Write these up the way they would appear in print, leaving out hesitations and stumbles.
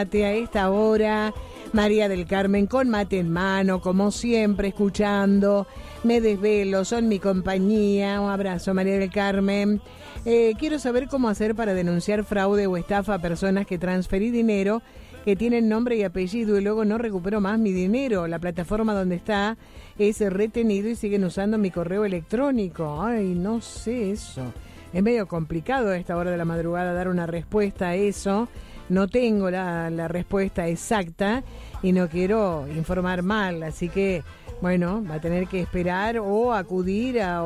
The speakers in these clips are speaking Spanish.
A esta hora, María del Carmen con mate en mano, como siempre, escuchando. Me desvelo, son mi compañía. Un abrazo, María del Carmen. Quiero saber cómo hacer para denunciar fraude o estafa a personas que transferí dinero, que tienen nombre y apellido y luego no recupero más mi dinero. La plataforma donde está es retenido y siguen usando mi correo electrónico. Ay, no sé eso. Es medio complicado a esta hora de la madrugada dar una respuesta a eso. No tengo la respuesta exacta y no quiero informar mal, así que, bueno, va a tener que esperar o acudir a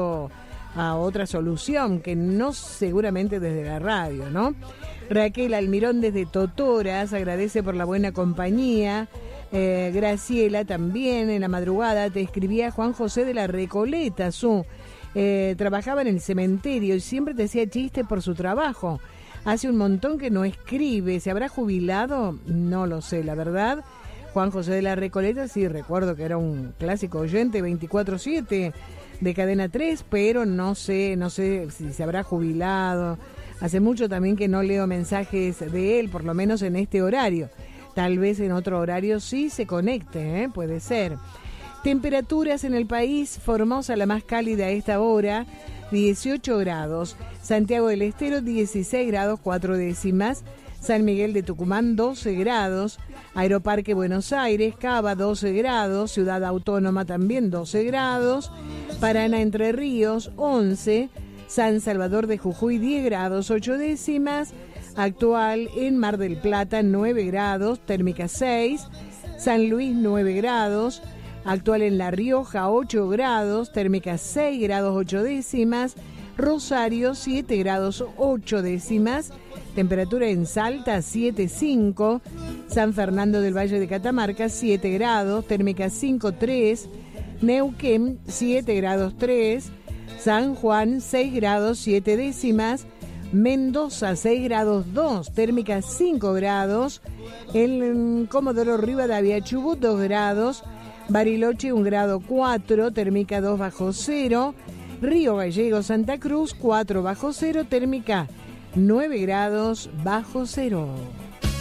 otra solución, que no seguramente desde la radio, ¿no? Raquel Almirón desde Totoras agradece por la buena compañía. Graciela también en la madrugada te escribía Juan José de la Recoleta, trabajaba en el cementerio y siempre te hacía chistes por su trabajo. Hace un montón que no escribe. ¿Se habrá jubilado? No lo sé, la verdad. Juan José de la Recoleta, sí, recuerdo que era un clásico oyente 24/7 de Cadena 3, pero no sé si se habrá jubilado. Hace mucho también que no leo mensajes de él, por lo menos en este horario. Tal vez en otro horario sí se conecte, puede ser. Temperaturas en el país: Formosa la más cálida a esta hora, 18 grados. Santiago del Estero, 16 grados 4 décimas. San Miguel de Tucumán, 12 grados. Aeroparque Buenos Aires, Cava, 12 grados. Ciudad Autónoma también, 12 grados. Paraná Entre Ríos, 11. San Salvador de Jujuy, 10 grados 8 décimas. Actual en Mar del Plata, 9 grados, térmica 6. San Luis, 9 grados. Actual en La Rioja, 8 grados, térmica 6 grados 8 décimas. Rosario, 7 grados 8 décimas. Temperatura en Salta, 7,5. San Fernando del Valle de Catamarca, 7 grados, térmica 5,3. Neuquén, 7 grados 3. San Juan, 6 grados 7 décimas. Mendoza, 6 grados 2, térmica 5 grados. El Comodoro Rivadavia, Chubut, 2 grados. Bariloche, 1 grado 4, térmica 2 bajo cero. Río Gallegos, Santa Cruz, 4 bajo cero, térmica 9 grados bajo cero.